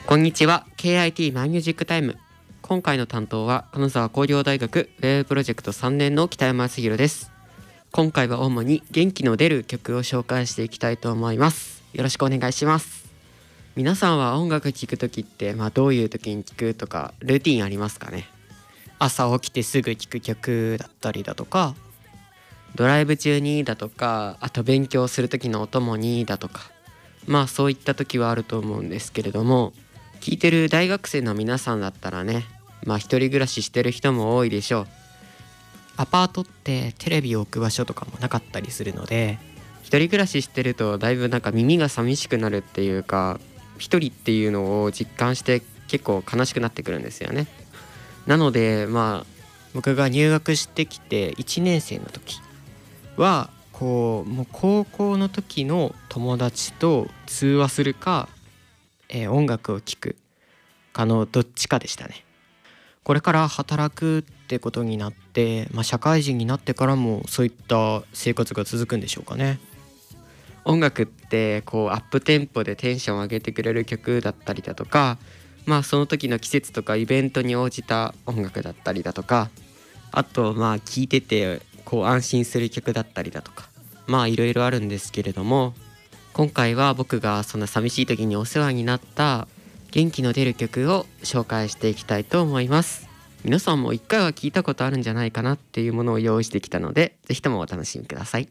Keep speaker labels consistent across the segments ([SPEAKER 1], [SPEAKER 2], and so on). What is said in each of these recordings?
[SPEAKER 1] こんにちは。 KIT マイミュージックタイム。今回の担当は金沢工業大学ウェブプロジェクト3年の北山康弘です。今回は主に元気の出る曲を紹介していきたいと思います。よろしくお願いします。皆さんは音楽聴くときって、どういう時に聴くとかルーティンありますかね。朝起きてすぐ聴く曲だったりだとか、ドライブ中にだとか、あと勉強する時のお供にだとか、そういった時はあると思うんですけれども、聞いてる大学生の皆さんだったらね、一人暮らししてる人も多いでしょう。アパートってテレビを置く場所とかもなかったりするので、一人暮らししてるとだいぶ耳が寂しくなるっていうか、一人っていうのを実感して結構悲しくなってくるんですよね。なので僕が入学してきて1年生の時はもう高校の時の友達と通話するか、音楽を聴くかのどっちかでしたね。これから働くってことになって、社会人になってからもそういった生活が続くんでしょうかね。音楽ってアップテンポでテンションを上げてくれる曲だったりだとか、その時の季節とかイベントに応じた音楽だったりだとか、あと聴いてて安心する曲だったりだとか、いろいろあるんですけれども、今回は僕がそんな寂しい時にお世話になった元気の出る曲を紹介していきたいと思います。皆さんも一回は聞いたことあるんじゃないかなっていうものを用意してきたので、ぜひともお楽しみください。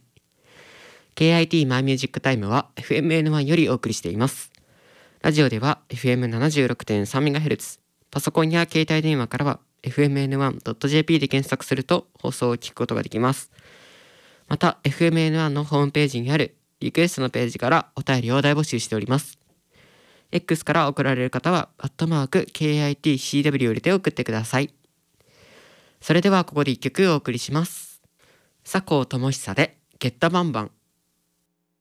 [SPEAKER 1] KIT マイミュージックタイムは FMN1 よりお送りしています。ラジオでは FM76.3MHz、 パソコンや携帯電話からは FMN1.jp で検索すると放送を聞くことができます。また FMN1 のホームページにあるリクエストのページからお便りを大募集しております。 X から送られる方は@KITCW よりで送ってください。それではここで1曲お送りします。佐藤智久でゲッタバンバン。